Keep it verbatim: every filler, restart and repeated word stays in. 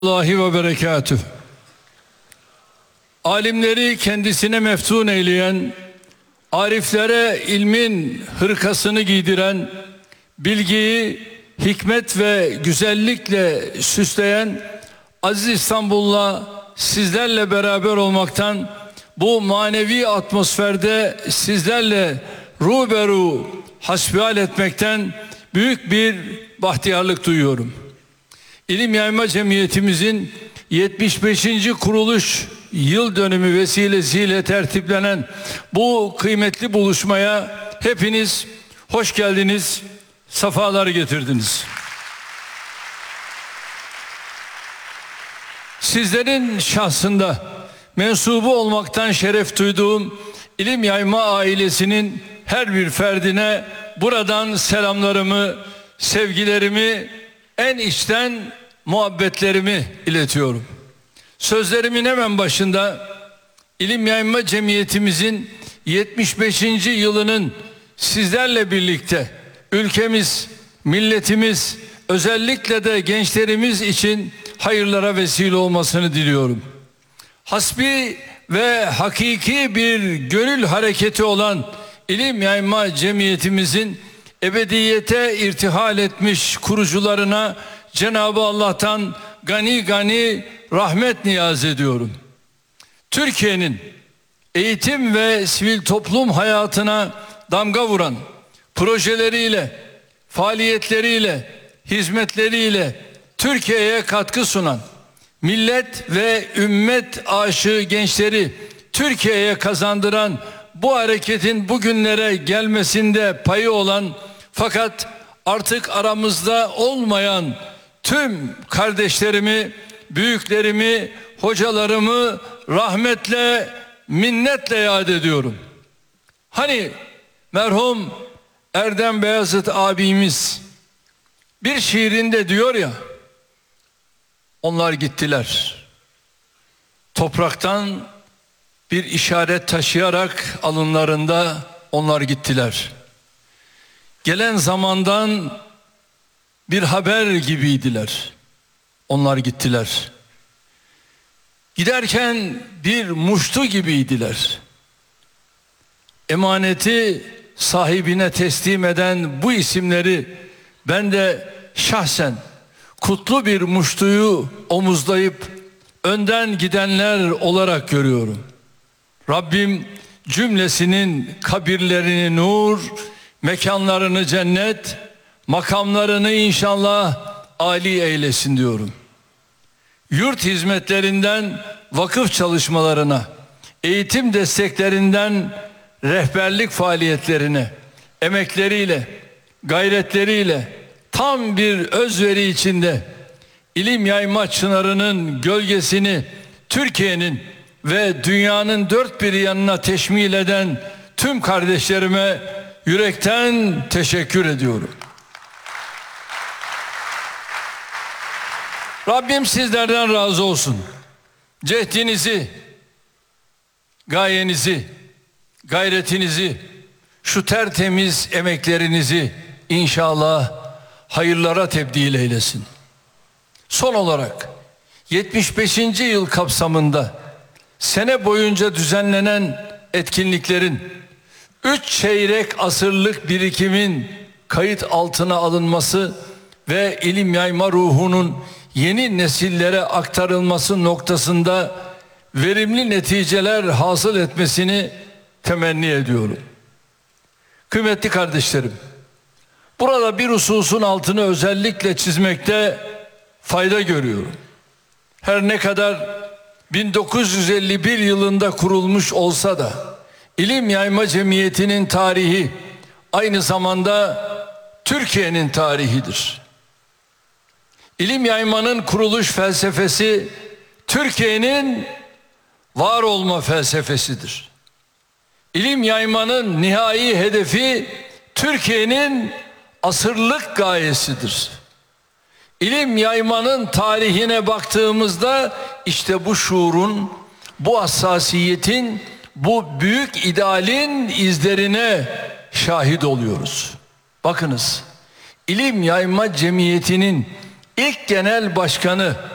Allahi ve berekatüh. Alimleri kendisine meftun eyleyen, ariflere ilmin hırkasını giydiren, bilgiyi hikmet ve güzellikle süsleyen aziz İstanbul'la sizlerle beraber olmaktan, bu manevi atmosferde sizlerle ruberu hasbihal etmekten büyük bir bahtiyarlık duyuyorum. İlim Yayma Cemiyetimizin yetmiş beşinci kuruluş yıl dönümü vesilesiyle tertiplenen bu kıymetli buluşmaya hepiniz hoş geldiniz, sefalar getirdiniz. Sizlerin şahsında mensubu olmaktan şeref duyduğum İlim Yayma ailesinin her bir ferdine buradan selamlarımı, sevgilerimi, en içten muhabbetlerimi iletiyorum. Sözlerimin hemen başında İlim Yayma Cemiyetimizin yetmiş beşinci yılının sizlerle birlikte ülkemiz, milletimiz, özellikle de gençlerimiz için hayırlara vesile olmasını diliyorum. Hasbi ve hakiki bir gönül hareketi olan İlim Yayma Cemiyetimizin ebediyete irtihal etmiş kurucularına Cenab-ı Allah'tan gani gani rahmet niyaz ediyorum. Türkiye'nin eğitim ve sivil toplum hayatına damga vuran projeleriyle, faaliyetleriyle, hizmetleriyle Türkiye'ye katkı sunan, millet ve ümmet aşığı gençleri Türkiye'ye kazandıran, bu hareketin bugünlere gelmesinde payı olan fakat artık aramızda olmayan tüm kardeşlerimi, büyüklerimi, hocalarımı rahmetle, minnetle yad ediyorum. Hani merhum Erdem Beyazıt abimiz bir şiirinde diyor ya, onlar gittiler. Topraktan bir işaret taşıyarak alınlarında onlar gittiler. Gelen zamandan bir haber gibiydiler. Onlar gittiler. Giderken bir muştu gibiydiler. Emaneti sahibine teslim eden bu isimleri ben de şahsen kutlu bir muştuyu omuzlayıp önden gidenler olarak görüyorum. Rabbim cümlesinin kabirlerini nur, mekanlarını cennet, makamlarını inşallah âli eylesin diyorum. Yurt hizmetlerinden vakıf çalışmalarına, eğitim desteklerinden rehberlik faaliyetlerine, emekleriyle, gayretleriyle tam bir özveri içinde İlim Yayma çınarının gölgesini Türkiye'nin ve dünyanın dört bir yanına teşmil eden tüm kardeşlerime yürekten teşekkür ediyorum. Rabbim sizlerden razı olsun. Cehdinizi, gayenizi, gayretinizi, şu tertemiz emeklerinizi inşallah hayırlara tebdil eylesin. Son olarak yetmiş beşinci yıl kapsamında sene boyunca düzenlenen etkinliklerin, üç çeyrek asırlık birikimin kayıt altına alınması ve ilim yayma ruhunun yeni nesillere aktarılması noktasında verimli neticeler hasıl etmesini temenni ediyorum. Kıymetli kardeşlerim, burada bir hususun altını özellikle çizmekte fayda görüyorum. Her ne kadar bin dokuz yüz elli bir yılında kurulmuş olsa da İlim Yayma Cemiyeti'nin tarihi aynı zamanda Türkiye'nin tarihidir. İlim Yayma'nın kuruluş felsefesi Türkiye'nin var olma felsefesidir. İlim Yayma'nın nihai hedefi Türkiye'nin asırlık gayesidir. İlim Yayma'nın tarihine baktığımızda işte bu şuurun, bu hassasiyetin, bu büyük idealin izlerine şahit oluyoruz. Bakınız, İlim Yayma Cemiyeti'nin ilk genel başkanı